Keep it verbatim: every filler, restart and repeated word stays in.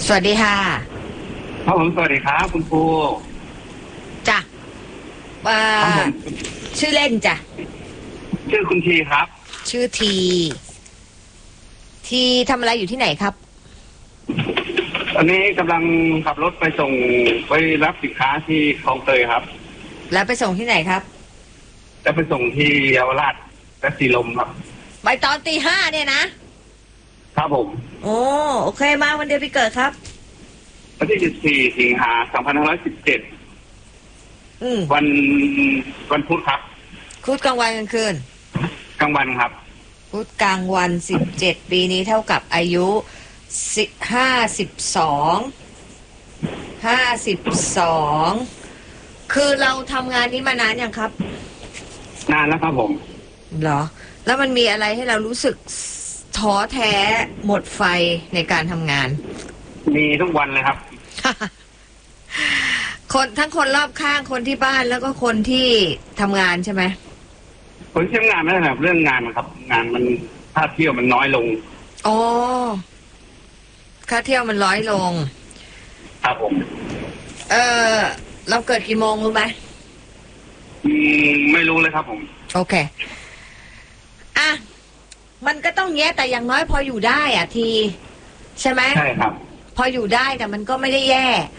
สวัสดีค่ะครับผมสวัสดีครับคุณครูจ้ะว่าชื่อเล่นจ้ะชื่อคุณทีครับชื่อทีทีทำอะไรอยู่ที่ไหนครับตอนนี้กำลังขับรถไปส่งไปรับสินค้าที่คลองเตยครับแล้วไปส่งที่ไหนครับจะไปส่งที่เยาวราชและสีลมครับไปตอนตีห้าเนี่ยนะครับผมโอ้โอเคมาวันเดือนปีเกิดครับวันที่สิบสี่สิงหาสองพันห้าร้อยสิบเจ็ดวันวันพุธครับพุธกลางวันกลางคืนกลางวันครับพุธกลางวันสิบเจ็ดปีนี้เท่ากับอายุสิบห้าสิบสองห้าสิบสองคือเราทำงานนี้มานานยังครับนานแล้วครับผมเหรอแล้วมันมีอะไรให้เรารู้สึกท้อแท้หมดไฟในการทำงานมีทุกวันเลยครับคนทั้งคนรอบข้างคนที่บ้านแล้วก็คนที่ทำงานใช่ไหมคนที่ทำงานไม่ใช่แบบเรื่องงานครับ งานมันค่าเที่ยวมันน้อยลงอ๋อค่าเที่ยวมันน้อยลงครับผมเออเราเกิดกี่โมงรู้ไหมอืมไม่รู้เลยครับผมโอเคอ่ะมันก็ต้องแย่แต่อย่างน้อยพออยู่ได้อ่ะทีใช่ไหมใช่ครับพออยู่ได้แต่มันก็ไม่ได้แย่